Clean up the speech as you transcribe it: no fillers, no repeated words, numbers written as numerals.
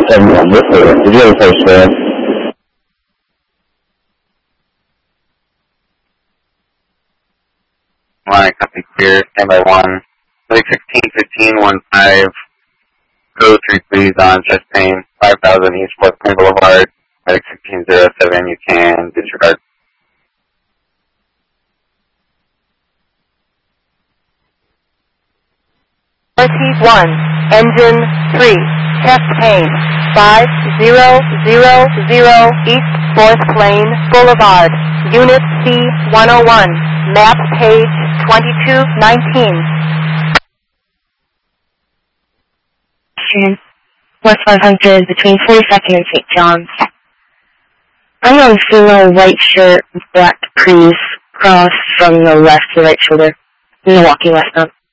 7-1, this way. Did you have a first there? Line, copy clear, stand by 1. Like 16, 15, 15, go 3 please on chest pain, 5000 East West Plain Boulevard, medic 1607, you can disregard. RT1, engine 3, chest pain, 5000 East 4th Plain Boulevard, Unit C101, map page 2219. West 500 between 42nd and St. John's. I'm on female white shirt, black Prius, cross from the left to right shoulder, Milwaukee westbound.